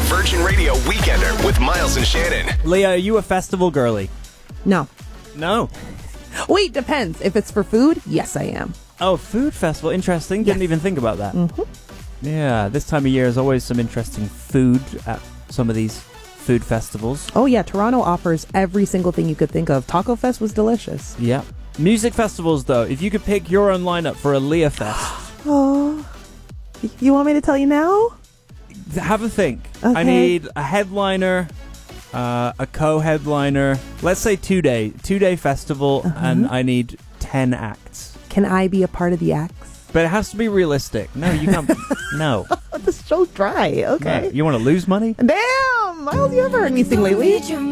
Virgin Radio Weekender with Miles and Shannon. Leah, are you a festival girly? No. No. Wait, depends. If it's for food, yes, I am. Oh, food festival. Interesting. Didn't even think about that. Mm-hmm. Yeah, this time of year is always some interesting food at some of these food festivals. Oh, yeah. Toronto offers every single thing you could think of. Taco Fest was delicious. Yeah. Music festivals, though. If you could pick your own lineup for a Leah Fest. Oh. You want me to tell you now? Have a think. Okay. I need a headliner, a co-headliner. Let's say 2-day festival, and I need 10 acts. Can I be a part of the acts? But it has to be realistic. No, you can't. No. This show's dry. Okay. No. You want to lose money? Damn! Miles, you ever heard me sing lately?